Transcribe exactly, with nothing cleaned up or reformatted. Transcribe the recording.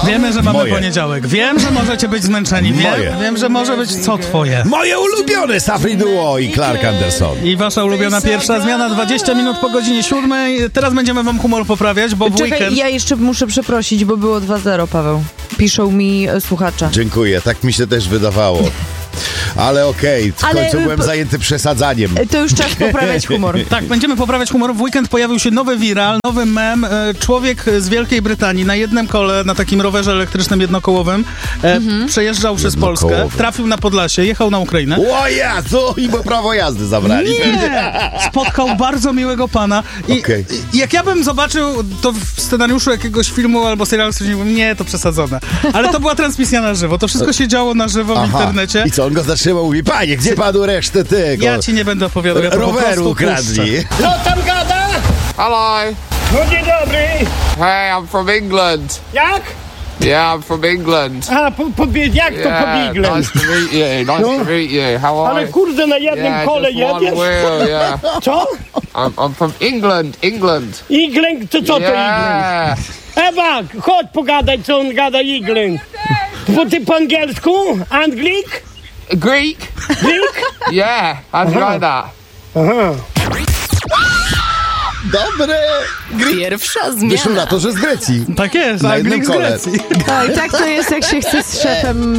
Wiemy, że mamy Moje. poniedziałek. Wiem, że możecie być zmęczeni. Wiem, Moje. wiem, że może być co twoje. Moje ulubione Safri Duo i Clark Anderson. I wasza ulubiona pierwsza zmiana, dwadzieścia minut po godzinie siódmej. Teraz będziemy wam humor poprawiać, bo w Czekaj, weekend... ja jeszcze muszę przeprosić, bo było dwa zero, Paweł. Piszą mi e, słuchacze. Dziękuję, tak mi się też wydawało. Ale okej, w Ale, końcu y, byłem p- zajęty przesadzaniem. E, To już czas poprawiać humor. Tak, będziemy poprawiać humor. W weekend pojawił się nowy viral, nowy mem. E, Człowiek z Wielkiej Brytanii na jednym kole, na takim rowerze elektrycznym jednokołowym, e, Mhm. przejeżdżał przez Polskę, Jednokołowy. trafił na Podlasie, jechał na Ukrainę. O Jezu, i bo prawo jazdy zabrali. Nie! Spotkał bardzo miłego pana. I, Okej. I jak ja bym zobaczył to w scenariuszu jakiegoś filmu albo serialu, stwierdziłbym, nie, to przesadzone. Ale to była transmisja na żywo. To wszystko się działo na żywo w Aha. internecie. I co, on go zatrzymał, mówi, panie, gdzie panu resztę tego? Ja ci nie będę opowiadał, ja to po roweru prostu ukradli. Co tam gada? Hello. No dzień dobry. Hey, I'm from England. Jak? Yeah, I'm from England. A, po, po, jak to Yeah, po England? nice to meet you. Nice No. to meet you. How are Ale you? kurde, na jednym Yeah, kole just one jedziesz? wheel, yeah. Co? I'm, I'm from England, England. England? To co to England? Yeah. Ewa, chodź pogadaj, co on gada England. Bo ty po angielsku? Anglik? Greek? Greek? Yeah, how'd you like that? Aha. Dobre. Pierwsza Wyszło zmiana. na to, że z Grecji. Tak jest, Na Anglik jednym z kole. Grecji. Tak, tak to jest, jak się chce z szefem